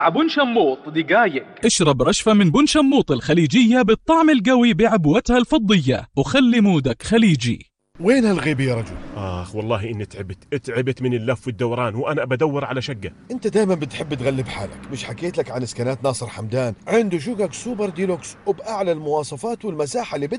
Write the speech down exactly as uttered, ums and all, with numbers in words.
عبون شموط دقايق. اشرب رشفة من بن شموط الخليجية بالطعم القوي بعبوتها الفضية وخلي مودك خليجي. وين هالغيبة يا رجل؟ آخ والله إني تعبت تعبت من اللف والدوران وأنا بدور على شقة. أنت دائما بتحب تغلب حالك. مش حكيت لك عن اسكانات ناصر حمدان؟ عنده شقق سوبر ديلوكس وبأعلى المواصفات والمساحة اللي